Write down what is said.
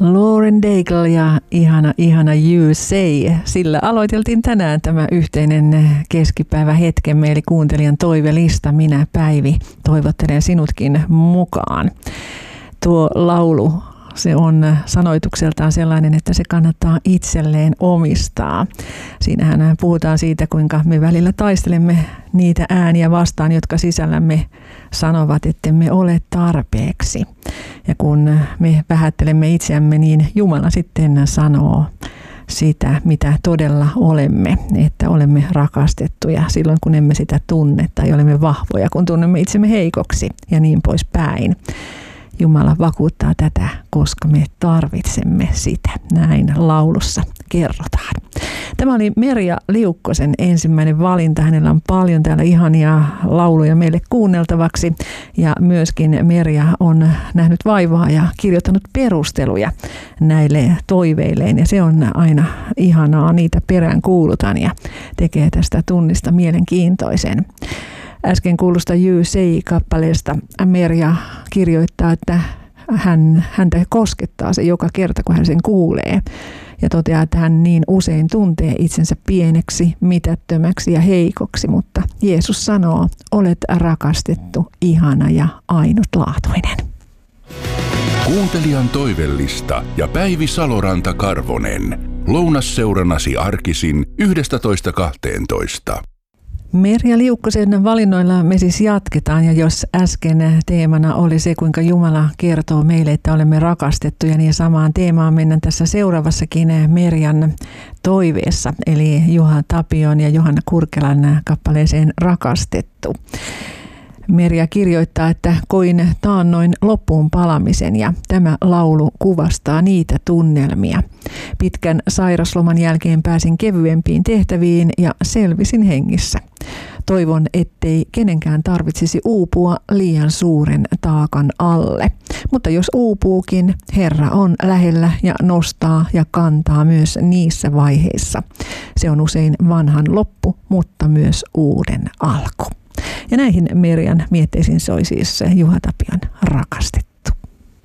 Lauren Daigle ja ihana You Say. Sillä aloiteltiin tänään tämä yhteinen keskipäivähetkemme, eli kuuntelijan toivelista. Minä, Päivi, toivottelen sinutkin mukaan. Tuo laulu, se on sanoitukseltaan sellainen, että se kannattaa itselleen omistaa. Siinähän puhutaan siitä, kuinka me välillä taistelemme niitä ääniä vastaan, jotka sisällämme sanovat, että me ole tarpeeksi. Ja kun me vähättelemme itseämme, niin Jumala sitten sanoo sitä, mitä todella olemme, että olemme rakastettuja silloin, kun emme sitä tunne, tai olemme vahvoja, kun tunnemme itsemme heikoksi ja niin poispäin. Jumala vakuuttaa tätä, koska me tarvitsemme sitä. Näin laulussa kerrotaan. Tämä oli Merja Liukkosen ensimmäinen valinta. Hänellä on paljon täällä ihania lauluja meille kuunneltavaksi. Ja myöskin Merja on nähnyt vaivaa ja kirjoittanut perusteluja näille toiveilleen. Ja se on aina ihanaa, niitä perään kuulutan ja tekee tästä tunnista mielenkiintoisen. Äsken kuulusta You Say-kappaleesta Merja kirjoittaa, että häntä koskettaa se joka kerta, kun hän sen kuulee. Ja toteaa, että hän niin usein tuntee itsensä pieneksi, mitättömäksi ja heikoksi, mutta Jeesus sanoo, olet rakastettu, ihana ja ainutlaatuinen. Kuuntelijan toivellista ja Päivi Saloranta-Karvonen. Lounasseurannasi arkisin 11.12. Merja Liukkosen valinnoilla me siis jatketaan, ja jos äsken teemana oli se, kuinka Jumala kertoo meille, että olemme rakastettuja, niin samaan teemaan mennään tässä seuraavassakin Merjan toiveessa, eli Juha Tapion ja Johanna Kurkelan kappaleeseen Rakastettu. Merja kirjoittaa, että koin taannoin loppuun palamisen, ja tämä laulu kuvastaa niitä tunnelmia. Pitkän sairasloman jälkeen pääsin kevyempiin tehtäviin ja selvisin hengissä. Toivon, ettei kenenkään tarvitsisi uupua liian suuren taakan alle. Mutta jos uupuukin, Herra on lähellä ja nostaa ja kantaa myös niissä vaiheissa. Se on usein vanhan loppu, mutta myös uuden alku. Ja näihin Merjan mietteisiin soi siis Juha Tapion Rakastettu.